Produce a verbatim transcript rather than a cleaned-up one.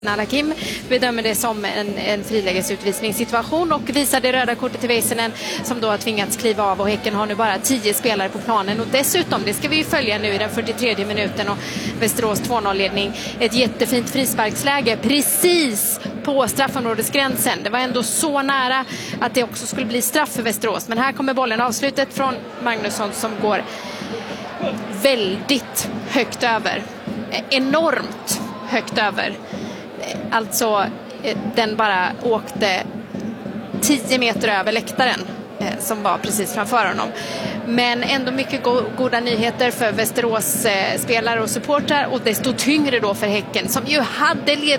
Al-Hakim bedömer det som en, en frilägesutvisningssituation och visar det röda kortet till Väisänen som då har tvingats kliva av, och Häcken har nu bara tio spelare på planen, och dessutom, det ska vi ju följa nu i den fyrtiotredje minuten, och Västerås två noll-ledning, ett jättefint frisparksläge precis på straffområdesgränsen. Det var ändå så nära att det också skulle bli straff för Västerås, men här kommer bollen, avslutet från Magnusson som går väldigt högt över, enormt högt över. Alltså den bara åkte tio meter över läktaren eh, som var precis framför honom. Men ändå mycket go- goda nyheter för Västerås eh, spelare och supportrar, och desto tyngre då för Häcken som ju hade led-